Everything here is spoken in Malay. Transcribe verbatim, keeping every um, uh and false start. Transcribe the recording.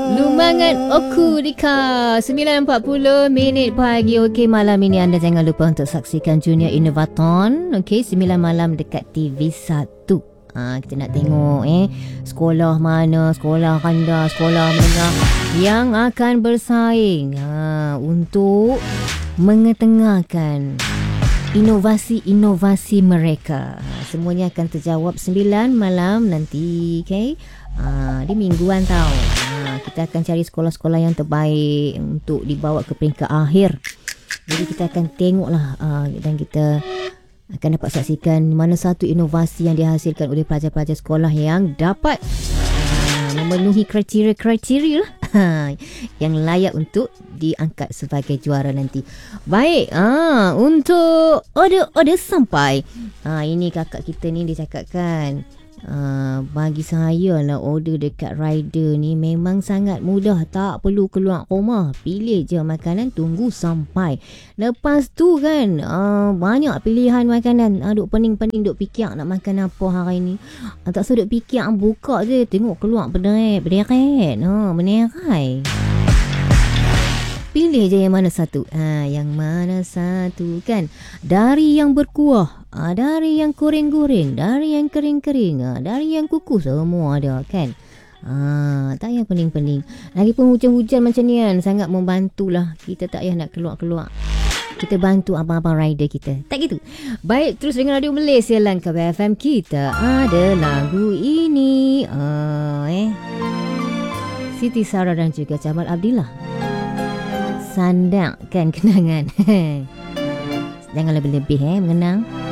Lumangan Oku Dika sembilan empat puluh minit pagi. Okey, malam ini anda jangan lupa untuk saksikan Junior Innovaton. Okey, sembilan malam dekat T V satu. Ha, kita nak tengok eh sekolah mana, sekolah rendah, sekolah menengah yang akan bersaing ha, untuk mengetengahkan inovasi-inovasi mereka. Semuanya akan terjawab sembilan malam nanti. Okay? Ha, di mingguan tau. Ha, kita akan cari sekolah-sekolah yang terbaik untuk dibawa ke peringkat akhir. Jadi kita akan tengoklah ha, dan kita akan dapat saksikan mana satu inovasi yang dihasilkan oleh pelajar-pelajar sekolah yang dapat ha, memenuhi kriteria-kriteria lah yang layak untuk diangkat sebagai juara nanti. Baik, ah untuk order-order sampai. Ah ini kakak kita ni dia cakapkan, ah bagi saya lah order dekat rider ni memang sangat mudah, tak perlu keluar rumah, pilih je makanan, tunggu sampai. Lepas tu kan ah, banyak pilihan makanan. Ah duk pening-pening duk fikir nak makan apa hari ni. Ah, tak usah duk fikir, buka je tengok keluar berderet, berderet. Ha, menerai. Pilih je yang mana satu. Ha, yang mana satu kan. Dari yang berkuah, ha, dari yang goreng-goreng, dari yang kering-kering, ha, dari yang kukus, semua ada kan. Ha, tak payah pening-pening. Lagipun hujan-hujan macam ni kan, sangat membantulah. Kita tak payah nak keluar-keluar. Kita bantu abang-abang rider kita. Tak gitu. Baik, terus dengan Radio Malaysia Langkawi F M kita ada lagu ini. Uh, eh. Siti Sarah dan juga Jamal Abdillah. Sandak kan kenangan. Jangan lebih-lebih eh mengenang.